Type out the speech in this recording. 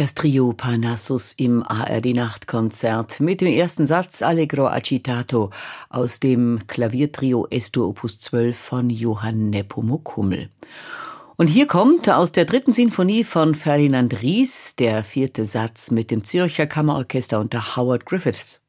Das Trio Parnassus im ARD-Nachtkonzert mit dem ersten Satz Allegro agitato aus dem Klaviertrio Es-Dur Opus 12 von Johann Nepomuk Hummel. Und hier kommt aus der 3. Sinfonie von Ferdinand Ries der 4. Satz mit dem Zürcher Kammerorchester unter Howard Griffiths.